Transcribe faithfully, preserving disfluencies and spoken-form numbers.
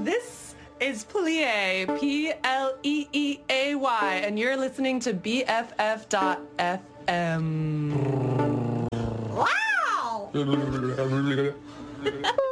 This is Plie, P L E E A Y, and you're listening to B F F dot F M. Wow!